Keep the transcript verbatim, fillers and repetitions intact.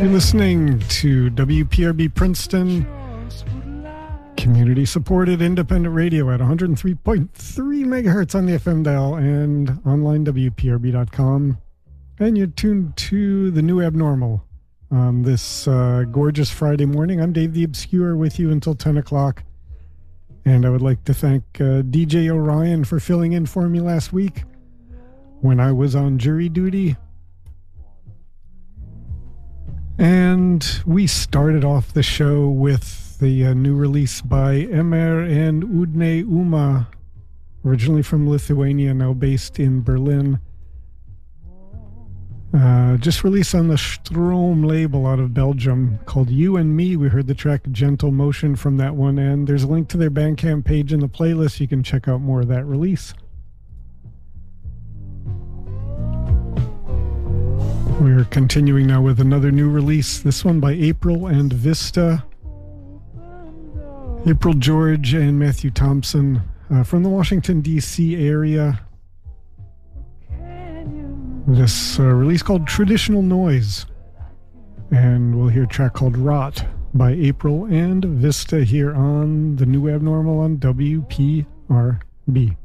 You're listening to W P R B Princeton, community-supported independent radio at one hundred three point three megahertz on the F M dial and online W P R B dot com. And you're tuned to The New Abnormal on this uh, gorgeous Friday morning. I'm Dave the Obscure with you until ten o'clock. And I would like to thank uh, D J Orion for filling in for me last week when I was on jury duty. And we started off the show with the uh, new release by Emer and Udne Uma, originally from Lithuania, now based in Berlin. Uh, just released on the Strom label out of Belgium, called You and Me. We heard the track Gentle Motion from that one, and there's a link to their Bandcamp page in the playlist. You can check out more of that release. We're continuing now with another new release, this one by April and Vista. April George and Matthew Thompson uh, from the Washington, D C area. This uh, release called Traditional Noise. And we'll hear a track called Rot by April and Vista here on The New Abnormal on W P R B.